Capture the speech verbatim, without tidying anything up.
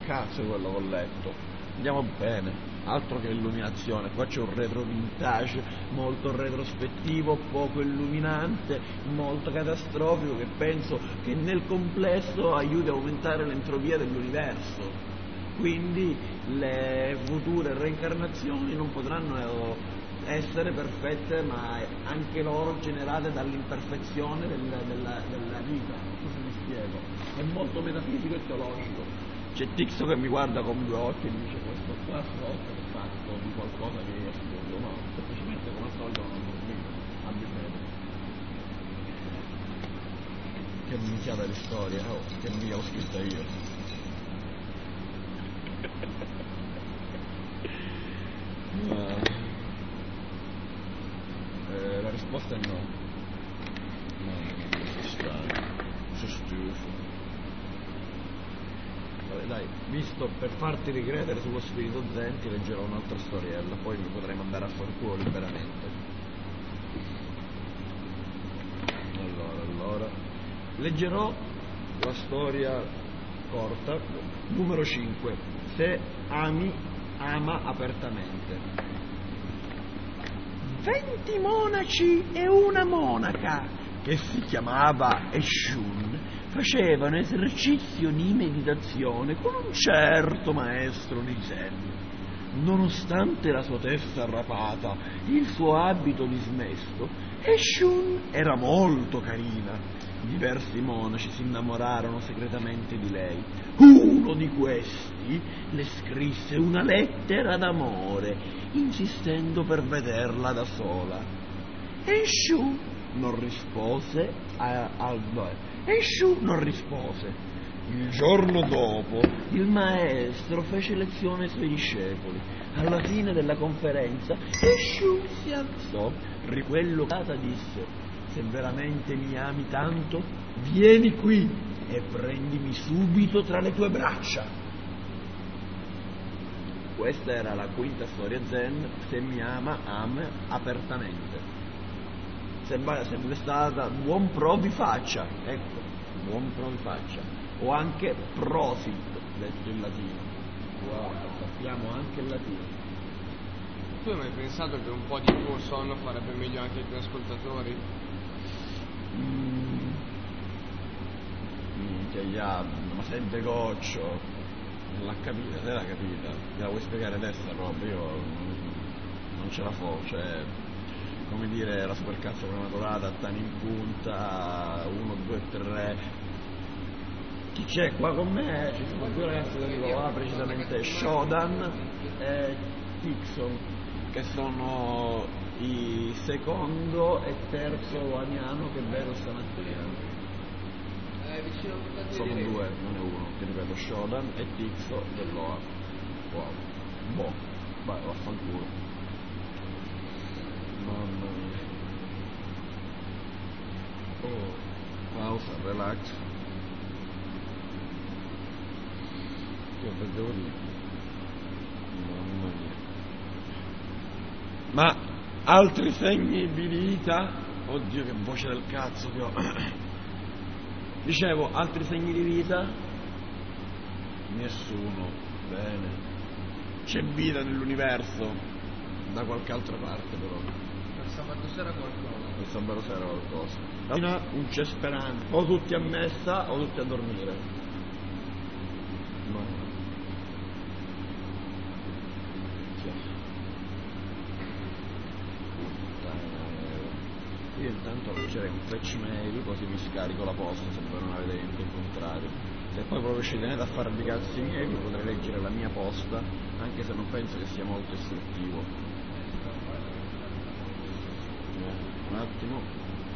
cazzo di quello che ho letto. Andiamo bene, altro che illuminazione, qua c'è un retro vintage, molto retrospettivo, poco illuminante, molto catastrofico, che penso che nel complesso aiuti a aumentare l'entropia dell'universo. Quindi le future reincarnazioni non potranno essere perfette, ma anche loro generate dall'imperfezione della, della, della vita. Non so se mi spiego. È molto metafisico e teologico. C'è Tixo che mi guarda con due occhi e mi dice: questo qua sotto è fatto di qualcosa che è assurdo. No, semplicemente come al solito non ho dormito. Abbi bene. Che minchiata di storia, oh, che mica ho scritta io. Uh, eh, la risposta è no. No, non è strano. Sono stufo. Vabbè, dai, visto, per farti ricredere sullo spirito zen ti leggerò un'altra storiella, poi mi potrei mandare a far culo liberamente. Allora, allora leggerò la storia corta, numero cinque. Se ami, ama apertamente. Venti monaci e una monaca, che si chiamava Eshun, facevano esercizio di meditazione con un certo maestro di zen. Nonostante la sua testa rapata e il suo abito dismesto, Eshun era molto carina. Diversi monaci si innamorarono segretamente di lei. Uno di questi le scrisse una lettera d'amore, insistendo per vederla da sola. Eshun non rispose a, a, Eshun non rispose. Il giorno dopo il maestro fece lezione ai suoi discepoli. Alla fine della conferenza Eshun si alzò, riquellocata disse: se veramente mi ami tanto, vieni qui e prendimi subito tra le tue braccia. Questa era la quinta storia zen. Se mi ama, ama apertamente. Sembra sempre stata buon pro vi faccia, ecco, buon pro vi faccia, o anche prosit, detto in latino. Wow, sappiamo anche il latino. Tu hai mai pensato che un po' di tuo sonno farebbe meglio anche ai tuoi ascoltatori? Mm. Minchia, yeah, ma sente Goccio, non l'ha capita, te l'ha capita, te la vuoi spiegare adesso roba? Io non, non ce la fo, cioè, come dire, la supercazzo prematurata, tani in punta, uno, due, tre. Chi c'è qua con me? Ci sono due ragazzi da Rivova, precisamente Shodan e Tixon, che sono i secondo e terzo Waniano che vedo stamattina. Sono due, non è uno, che ripeto, Shodan e Tixo dell'Oa. Wow. Boh, vai, vaffanculo. Mamma mia. Oh, pausa, relax. Che devo dire? Mamma mia. Ma altri segni di vita? Oddio, che voce del cazzo che ho. Dicevo, altri segni di vita? Nessuno. Bene. C'è vita nell'universo? Da qualche altra parte però. Per sabato sera qualcosa. Per sabato sera qualcosa. La non c'è speranza. O tutti a messa o tutti a dormire. No. Io intanto leggerei un fetch mail così mi scarico la posta se voi non avete niente in contrario. Se poi proprio ci tenete a farvi cazzi miei vi potrei leggere la mia posta, anche se non penso che sia molto istruttivo. Un attimo.